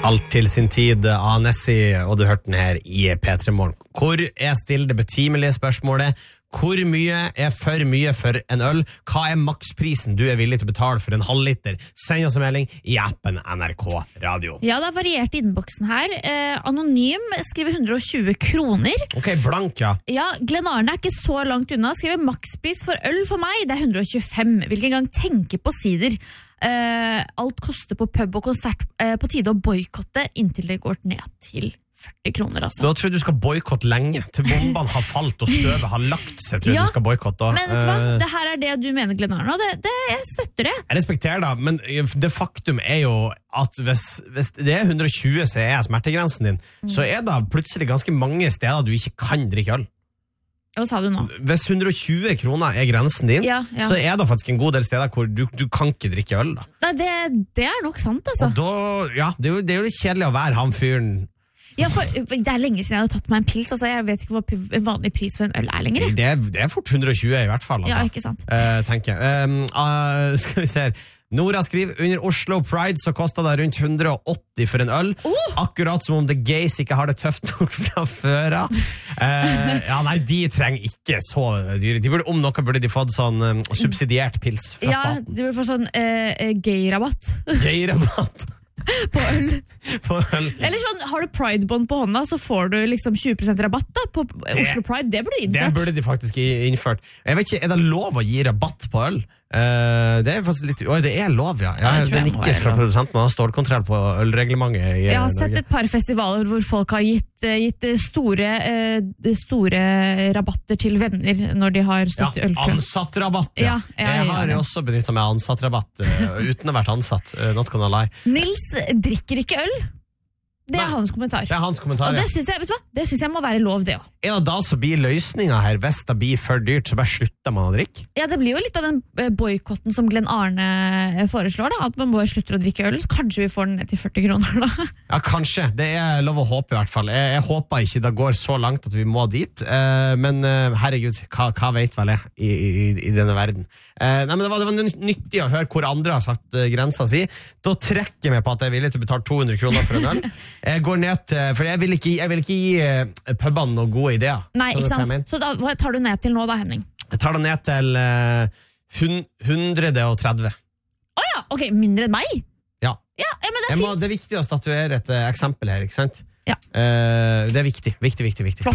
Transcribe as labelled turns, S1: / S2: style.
S1: Alt til sin tid av Nessie, og du hørte den her i P3 Morgen. Hvor stiller det betimelige spørsmålet? Hvor mye for mye for en øl? Hva maksprisen du villig til å betale for en halvliter? Send oss en melding i appen NRK Radio.
S2: Ja, det har variert i innboksen her. Anonym skriver 120 kroner.
S1: Ok, blank, ja.
S2: Ja, Glenn Arne ikke så langt unna. Skriver makspris for øl for meg, det 125. Hvilken gang tenker på sider. Alt koster på pub og konsert, på tide å boykotte inntil det går ned til 40 kroner, altså.
S1: Da tror jeg du skal boykotte lenge, til bombene har falt og støvet har lagt seg, tror jeg du skal boykotte.
S2: Men vet du hva, det her det du mener, Glenn Arne, og jeg støtter det.
S1: Jeg respekterer det, men det faktum jo at hvis det 120 som smertegrensen din, så det plutselig ganske mange steder du ikke kan drikke øl.
S2: Hva sa du nå?
S1: Hvis 120 kroner grensen din, så det faktisk en god del steder hvor du kan ikke drikke øl. Da.
S2: Nei, det nok sant, altså.
S1: Og da, ja, det jo litt kjedelig å være han fyren.
S2: Ja, for det lenge siden jeg hadde tatt meg en pils, altså jeg vet ikke hva en vanlig pris for en øl lenger.
S1: Det fort 120 i hvert fall, altså.
S2: Ja, ikke sant.
S1: Tenker jeg. Skal vi se her. Nora skriver, under Oslo Pride så kostet det rundt 180 for en øl. Akkurat som om The Gays ikke har det tøft nok fra før. Ja, nei, de trenger ikke så dyre. Burde de fått sånn subsidiert pils fra staten.
S2: Ja, de burde få sånn gay-rabatt.
S1: Gay-rabatt.
S2: På øl. Eller sånn, har du Pride-bånd på hånda, så får du liksom 20% rabatt da, på Oslo Pride. Det burde de innført.
S1: Det burde de faktisk innført. Jeg vet ikke, det lov å gi rabatt på øl? Det faktisk litt... det lov, ja. Det nikkes fra produsenten. Han har stålkontroll på ølreglementet i Norge.
S2: Jeg har sett et par festivaler hvor folk har gitt store rabatter til venner når de har stått i ølkø.
S1: Ansattrabatt, ja. Jeg har også benyttet meg ansattrabatt uten å ha vært ansatt. Not gonna lie.
S2: Nils drikker ikke øl. Det hans kommentar.
S1: Det hans kommentar,
S2: og det synes jeg, vet du hva? Det synes jeg må være lov, det også.
S1: Ja, da så blir løsningen her, hvis det blir for dyrt, så bare slutter man å drikke.
S2: Ja, det blir jo litt av den boykotten som Glenn Arne foreslår, da, at man bare slutter å drikke øl, så kanskje vi får den ned til 40 kroner, da.
S1: Ja, kanskje. Det lov å håpe i hvert fall. Jeg håper ikke det går så langt at vi må dit, men herregud, hva vet vel jeg i denne verden? Nei, men det var nyttig å høre hvor andre har sagt grensa si. Da trekker jeg meg på at jeg er villig til å betale 200 kroner for en øl. Jeg går ned til, for jeg vil ikke gi pubene noen gode ideer.
S2: Nei, ikke sant? Så da, hva tar du ned til nå da, Henning?
S1: Jeg tar det ned til 130.
S2: Ja, ok, mindre enn meg?
S1: Ja.
S2: Ja, men det fint.
S1: Det viktig å statuere et eksempel her, ikke sant?
S2: Ja.
S1: Det viktig. Flott.